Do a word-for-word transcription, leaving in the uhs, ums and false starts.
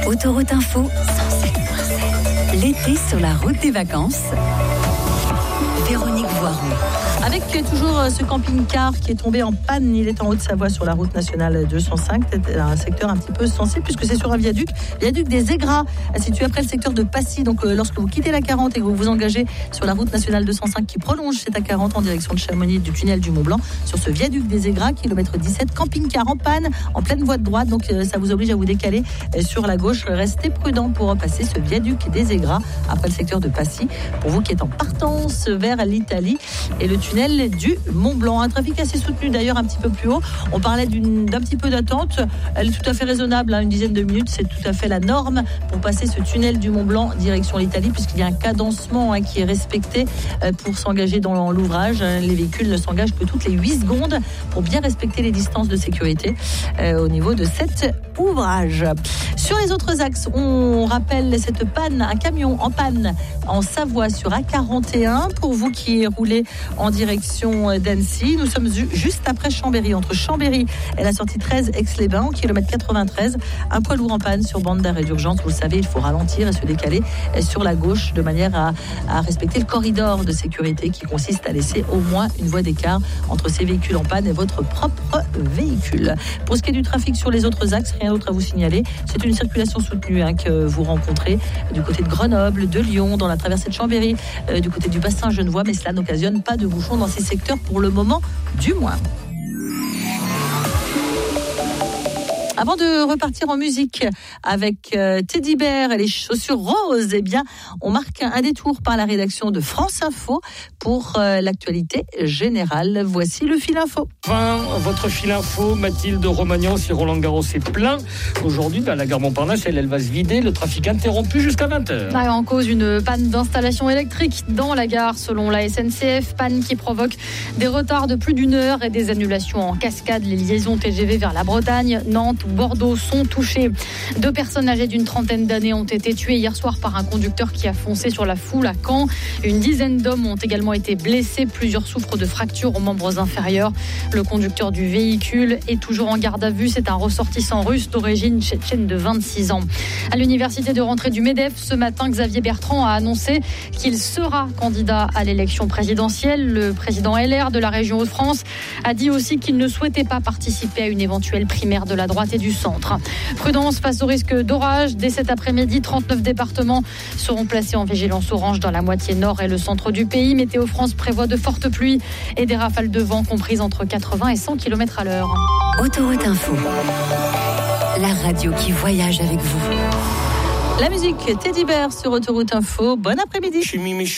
Autoroute Info, cent sept virgule sept. L'été sur la route des vacances. Véronique Voiron. Avec toujours ce camping-car qui est tombé en panne, il est en Haute-Savoie sur la route nationale deux cent cinq, un secteur un petit peu sensible puisque c'est sur un viaduc, viaduc des Aigras, situé après le secteur de Passy. Donc euh, lorsque vous quittez la quarante et que vous vous engagez sur la route nationale deux cent cinq qui prolonge cette A quarante en direction de Chamonix du tunnel du Mont-Blanc, sur ce viaduc des Aigras, kilomètre dix-sept, camping-car en panne, en pleine voie de droite, donc euh, ça vous oblige à vous décaler euh, sur la gauche. Restez prudent pour passer ce viaduc des Aigras après le secteur de Passy, pour vous qui êtes en partance vers l'Italie et le tunnel du Mont-Blanc. Un trafic assez soutenu d'ailleurs un petit peu plus haut. On parlait d'une, d'un petit peu d'attente. Elle est tout à fait raisonnable, hein, une dizaine de minutes, c'est tout à fait la norme pour passer ce tunnel du Mont-Blanc direction l'Italie, puisqu'il y a un cadencement hein, qui est respecté euh, pour s'engager dans l'ouvrage. Les véhicules ne s'engagent que toutes les huit secondes pour bien respecter les distances de sécurité euh, au niveau de cet ouvrage. Sur les autres axes, on rappelle cette panne, un camion en panne en Savoie sur A quarante et un. Pour vous qui roulez en direction d'Annecy, nous sommes juste après Chambéry, entre Chambéry et la sortie treize Aix-les-Bains, au kilomètre quatre-vingt-treize. Un poids lourd en panne sur bande d'arrêt d'urgence. Vous le savez, il faut ralentir et se décaler sur la gauche de manière à, à respecter le corridor de sécurité qui consiste à laisser au moins une voie d'écart entre ces véhicules en panne et votre propre véhicule. Pour ce qui est du trafic sur les autres axes, rien d'autre à vous signaler. C'est une circulation soutenue hein, que vous rencontrez du côté de Grenoble, de Lyon, dans la traversée de Chambéry, euh, du côté du bassin genevois, mais cela n'occasionne pas de bouchons dans ces secteurs pour le moment, du moins. Avant de repartir en musique avec euh, Teddy Bear et les chaussures roses, eh bien, on marque un, un détour par la rédaction de France Info pour euh, l'actualité générale. Voici le fil info. Enfin, votre fil info, Mathilde Romagnan, si Roland Garros est plein. Aujourd'hui, bah, la gare Montparnasse, elle, elle va se vider, le trafic interrompu jusqu'à vingt heures. Bah, en cause, une panne d'installation électrique dans la gare, selon la S N C F. Panne qui provoque des retards de plus d'une heure et des annulations en cascade. Les liaisons T G V vers la Bretagne, Nantes ou Bordeaux sont touchées. Deux personnes âgées d'une trentaine d'années ont été tuées hier soir par un conducteur qui a foncé sur la foule à Caen. Une dizaine d'hommes ont également été blessés. Plusieurs souffrent de fractures aux membres inférieurs. Le conducteur du véhicule est toujours en garde à vue. C'est un ressortissant russe d'origine tchétchène de vingt-six ans. À l'université de rentrée du MEDEF, ce matin, Xavier Bertrand a annoncé qu'il sera candidat à l'élection présidentielle. Le président L R de la région Hauts-de-France a dit aussi qu'il ne souhaitait pas participer à une éventuelle primaire de la droite et du centre. Prudence face au risque d'orage. Dès cet après-midi, trente-neuf départements seront placés en vigilance orange dans la moitié nord et le centre du pays. Météo France prévoit de fortes pluies et des rafales de vent comprises entre quatre-vingts et cent kilomètres à l'heure. Autoroute Info, la radio qui voyage avec vous. La musique Teddy Bear sur Autoroute Info. Bon après-midi.